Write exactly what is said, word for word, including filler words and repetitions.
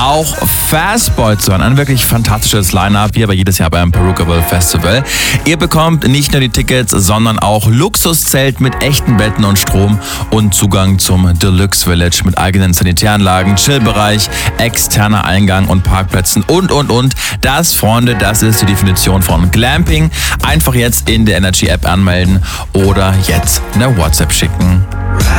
auch Fastboy zu hören. Ein wirklich fantastisches Line-Up, wie aber jedes Jahr beim Perukaville Festival. Ihr bekommt nicht nur die Tickets, sondern auch Luxuszelt mit echten Betten und Strom und Zugang zum Deluxe Village mit eigenen Sanitäranlagen, Chillbereich, externer Eingang und Parkplätzen und, und, und. Das, Freunde, das ist die Definition von Glamping. Einfach jetzt in der Energy App anmelden oder jetzt eine WhatsApp schicken.